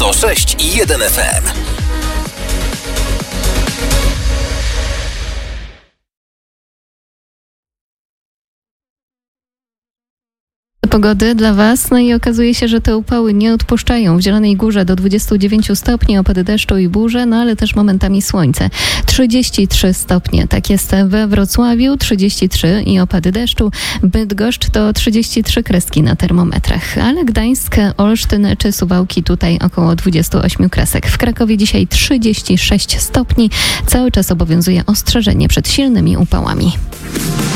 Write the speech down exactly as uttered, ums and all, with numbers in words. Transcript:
sto sześć i jeden F M. Pogody dla Was, no i okazuje się, że te upały nie odpuszczają. W Zielonej Górze do dwudziestu dziewięciu stopni, opady deszczu i burze, no ale też momentami słońce. trzydzieści trzy stopnie, tak jest we Wrocławiu, trzydzieści trzy i opady deszczu. Bydgoszcz to trzydzieści trzy kreski na termometrach, ale Gdańsk, Olsztyn czy Suwałki tutaj około dwudziestu ośmiu kresek. W Krakowie dzisiaj trzydzieści sześć stopni, cały czas obowiązuje ostrzeżenie przed silnymi upałami.